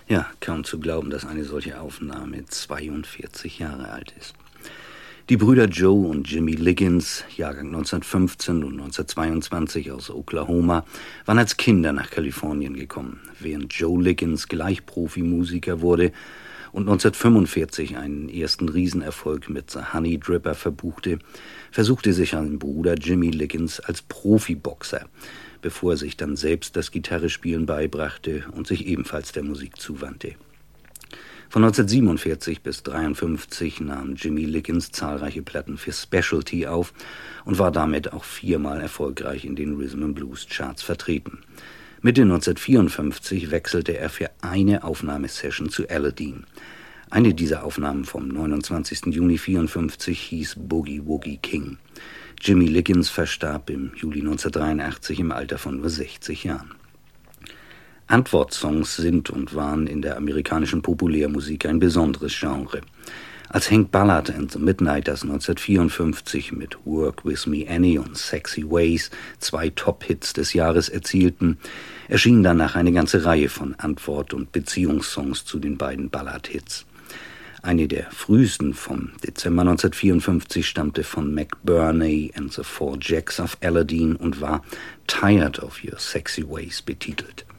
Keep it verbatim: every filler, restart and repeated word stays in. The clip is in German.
Ja, kaum zu glauben, dass eine solche Aufnahme zweiundvierzig Jahre alt ist. Die Brüder Joe und Jimmy Liggins, Jahrgang neunzehnhundertfünfzehn und neunzehnhundertzweiundzwanzig aus Oklahoma, waren als Kinder nach Kalifornien gekommen. Während Joe Liggins gleich Profimusiker wurde und neunzehnhundertfünfundvierzig einen ersten Riesenerfolg mit The Honey Dripper verbuchte, versuchte sich sein Bruder Jimmy Liggins als Profiboxer, bevor er sich dann selbst das Gitarrespielen beibrachte und sich ebenfalls der Musik zuwandte. Von neunzehnhundertsiebenundvierzig bis neunzehnhundertdreiundfünfzig nahm Jimmy Liggins zahlreiche Platten für Specialty auf und war damit auch viermal erfolgreich in den Rhythm and Blues Charts vertreten. Mitte neunzehnhundertvierundfünfzig wechselte er für eine Aufnahmesession zu Aladdin. Eine dieser Aufnahmen vom neunundzwanzigsten Juni neunzehnhundertvierundfünfzig hieß Boogie Woogie King. Jimmy Liggins verstarb im Juli neunzehnhundertdreiundachtzig im Alter von nur sechzig Jahren. Antwortsongs sind und waren in der amerikanischen Populärmusik ein besonderes Genre. Als Hank Ballard and the Midnighters neunzehnhundertvierundfünfzig mit Work With Me Annie und Sexy Ways zwei Top-Hits des Jahres erzielten, erschienen danach eine ganze Reihe von Antwort- und Beziehungssongs zu den beiden Ballard-Hits. Eine der frühesten vom Dezember neunzehnhundertvierundfünfzig stammte von McBurney and the Four Jacks of Aladdin und war Tired of Your Sexy Ways betitelt.